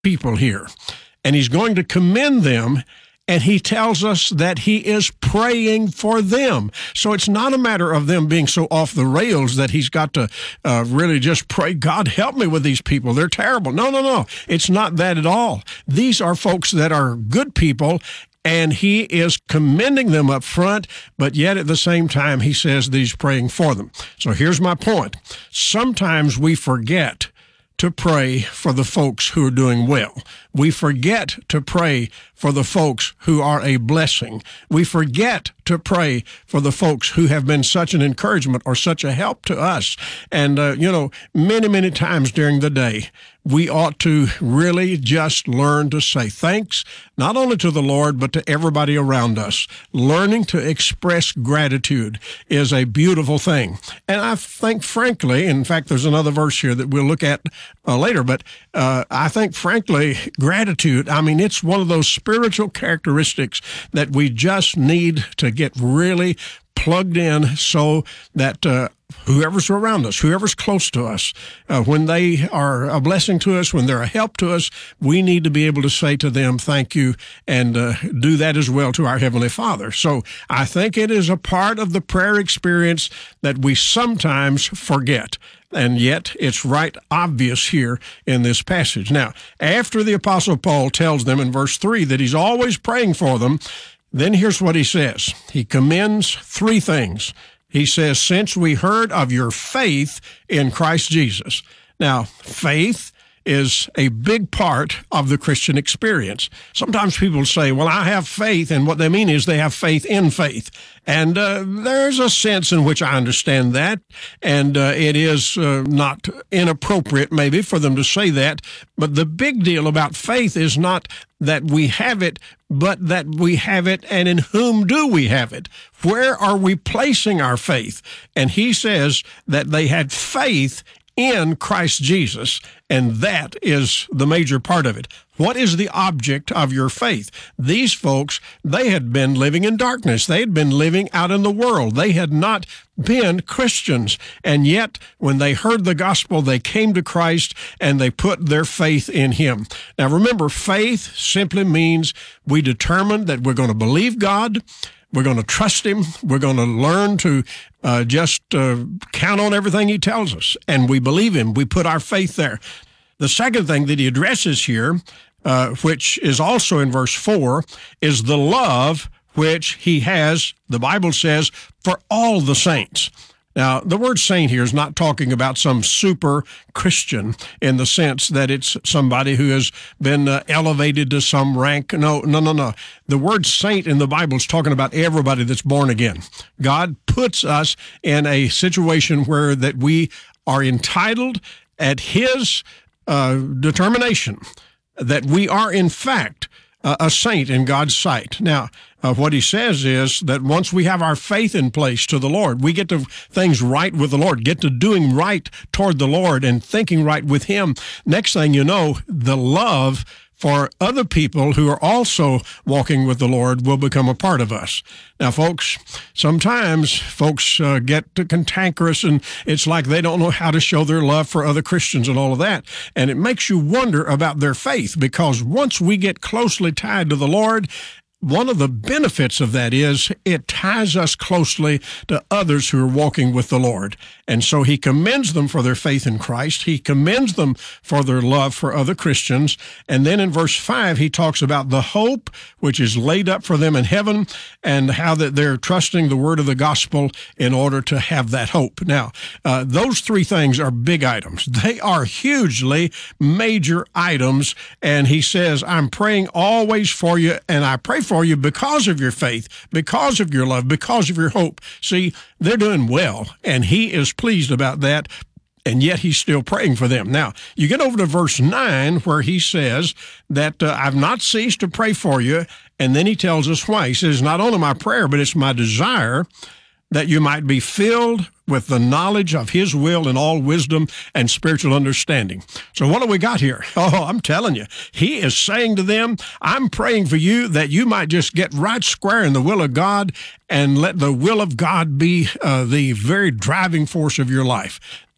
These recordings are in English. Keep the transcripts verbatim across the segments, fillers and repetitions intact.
people here, and he's going to commend them. And he tells us that he is praying for them. So it's not a matter of them being so off the rails that he's got to uh, really just pray, God, help me with these people. They're terrible. No, no, no. It's not that at all. These are folks that are good people, and he is commending them up front, but yet at the same time, he says that he's praying for them. So here's my point. Sometimes we forget to pray for the folks who are doing well. We forget to pray for the folks who are a blessing. We forget to pray for the folks who have been such an encouragement or such a help to us. And, uh, you know, many, many times during the day, we ought to really just learn to say thanks, not only to the Lord, but to everybody around us. Learning to express gratitude is a beautiful thing. And I think, frankly, in fact, there's another verse here that we'll look at uh, later, but uh, I think, frankly, gratitude, I mean, it's one of those spiritual characteristics that we just need to get really plugged in so that uh, whoever's around us, whoever's close to us, uh, when they are a blessing to us, when they're a help to us, we need to be able to say to them, thank you, and uh, do that as well to our Heavenly Father. So I think it is a part of the prayer experience that we sometimes forget. And yet it's right obvious here in this passage. Now, after the Apostle Paul tells them in verse three that he's always praying for them, then here's what he says. He commends three things. He says, since we heard of your faith in Christ Jesus. Now, faith is a big part of the Christian experience. Sometimes people say, well, I have faith, and what they mean is they have faith in faith. And uh, there's a sense in which I understand that, and uh, it is uh, not inappropriate maybe for them to say that, but the big deal about faith is not that we have it, but that we have it, and in whom do we have it? Where are we placing our faith? And he says that they had faith in Christ Jesus, and that is the major part of it. What is the object of your faith? These folks, they had been living in darkness. They had been living out in the world. They had not been Christians, and yet when they heard the gospel, they came to Christ and they put their faith in him. Now remember, faith simply means we determine that we're going to believe God, we're going to trust him. We're going to learn to uh, just uh, count on everything he tells us, and we believe him. We put our faith there. The second thing that he addresses here, uh, which is also in verse four, is the love which he has, the Bible says, for all the saints. Now, the word saint here is not talking about some super Christian in the sense that it's somebody who has been uh, elevated to some rank. No, no, no, no. The word saint in the Bible is talking about everybody that's born again. God puts us in a situation where that we are entitled at his uh, determination that we are, in fact, uh, a saint in God's sight. Now, Uh, what he says is that once we have our faith in place to the Lord, we get to things right with the Lord, get to doing right toward the Lord and thinking right with him. Next thing you know, the love for other people who are also walking with the Lord will become a part of us. Now, folks, sometimes folks uh, get cantankerous, and it's like they don't know how to show their love for other Christians and all of that. And it makes you wonder about their faith, because once we get closely tied to the Lord, one of the benefits of that is it ties us closely to others who are walking with the Lord. And so he commends them for their faith in Christ. He commends them for their love for other Christians. And then in verse five, he talks about the hope which is laid up for them in heaven, and how that they're trusting the word of the gospel in order to have that hope. Now, uh, those three things are big items. They are hugely major items. And he says, I'm praying always for you, and I pray for for you because of your faith, because of your love, because of your hope. See, they're doing well, and he is pleased about that, and yet he's still praying for them. Now, you get over to verse nine, where he says that uh, I've not ceased to pray for you, and then he tells us why. He says, not only my prayer, but it's my desire that you might be filled with the knowledge of his will and all wisdom and spiritual understanding. So what do we got here? Oh, I'm telling you, he is saying to them, I'm praying for you that you might just get right square in the will of God, and let the will of God be uh, the very driving force of your life.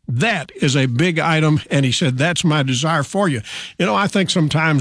That is a big item. And he said, that's my desire for you. You know, I think sometimes